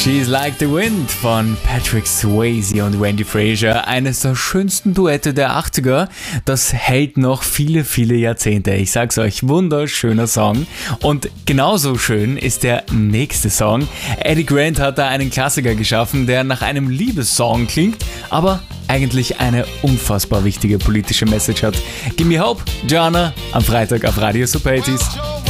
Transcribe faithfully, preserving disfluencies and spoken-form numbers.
She's Like the Wind von Patrick Swayze und Randy Fraser, eines der schönsten Duette der achtziger. Das hält noch viele, viele Jahrzehnte. Ich sag's euch, wunderschöner Song. Und genauso schön ist der nächste Song. Eddie Grant hat da einen Klassiker geschaffen, der nach einem Liebessong klingt, aber eigentlich eine unfassbar wichtige politische Message hat. Give me hope, Joanna, am Freitag auf Radio Super achtzig.